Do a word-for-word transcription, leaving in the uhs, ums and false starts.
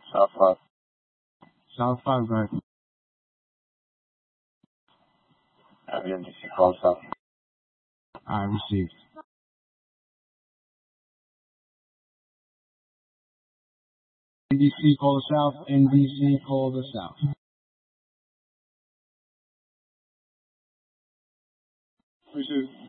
South five. South five, right. N B C call South. I received. N B C call the South. N B C call the South. Three two.